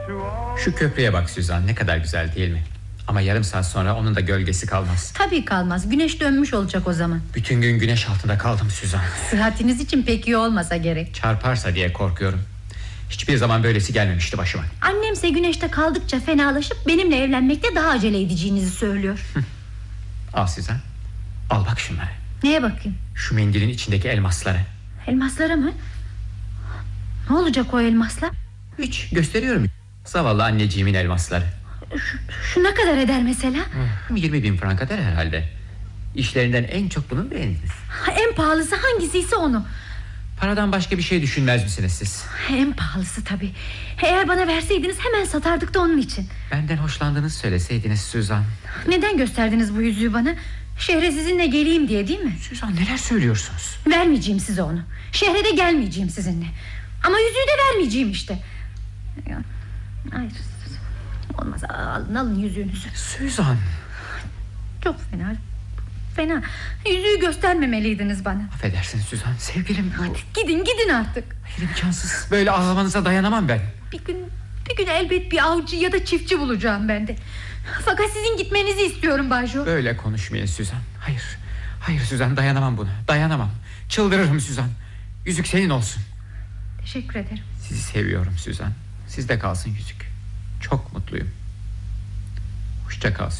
Şu köprüye bak Suzan, ne kadar güzel değil mi? Ama yarım saat sonra onun da gölgesi kalmaz. Tabii kalmaz, güneş dönmüş olacak o zaman. Bütün gün güneş altında kaldım Suzan. Sıhhatiniz için pek iyi olmasa gerek. Çarparsa diye korkuyorum. Hiçbir zaman böylesi gelmemişti başıma. Annemse güneşte kaldıkça fenalaşıp benimle evlenmekte daha acele edeceğinizi söylüyor. Al Suzan, al bak şunları. Neye bakayım? Şu mendilin içindeki elmasları. Elmaslara mı? Ne olacak o elmaslar? Hiç, gösteriyorum. Zavallı anneciğimin elmasları. Şu ne kadar eder mesela? 20.000 frank eder herhalde. İşlerinden en çok bunu beğendiniz. En pahalısı hangisiyse onu. Paradan başka bir şey düşünmez misiniz siz? En pahalısı tabii. Eğer bana verseydiniz hemen satardık da onun için. Benden hoşlandığınızı söyleseydiniz Suzan. Neden gösterdiniz bu yüzüğü bana? Şehre sizinle geleyim diye, değil mi? Suzan, neler söylüyorsunuz? Vermeyeceğim size onu. Şehre de gelmeyeceğim sizinle. Ama yüzüğü de vermeyeceğim işte. Hayır, olmaz, alın yüzüğünüzü. Suzan. Çok fena. Fena. Yüzüğü göstermemeliydiniz bana. Affedersin Suzan, sevgilim bu. Gidin artık. Hayır, imkansız. Böyle ağlamanıza dayanamam ben. Bir gün elbet bir avcı ya da çiftçi bulacağım ben de. Fakat sizin gitmenizi istiyorum Banjo. Böyle konuşmayın Suzan. Hayır Suzan, dayanamam buna. Dayanamam. Çıldırırım Suzan. Yüzük senin olsun. Teşekkür ederim. Sizi seviyorum Suzan. Sizde kalsın yüzük. Çok mutluyum. Hoşça kal